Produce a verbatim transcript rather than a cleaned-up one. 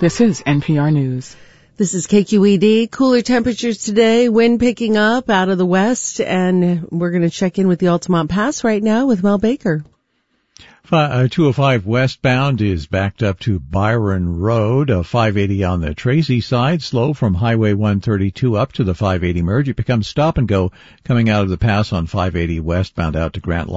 This is N P R News. This is K Q E D. Cooler temperatures today, wind picking up out of the west, and we're going to check in with the Altamont Pass right now with Mel Baker. two oh five westbound is backed up to Byron Road. Uh, five eighty on the Tracy side, slow from Highway one thirty-two up to the five eighty merge. It becomes stop and go coming out of the pass on five eighty westbound out to Grant